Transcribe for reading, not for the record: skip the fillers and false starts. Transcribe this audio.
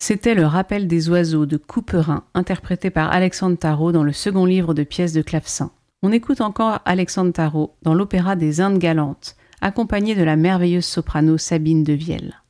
C'était Le Rappel des oiseaux de Couperin, interprété par Alexandre Tarot dans le second livre de pièces de clavecin. On écoute encore Alexandre Tarot dans l'opéra des Indes galantes, accompagné de la merveilleuse soprano Sabine Devielle.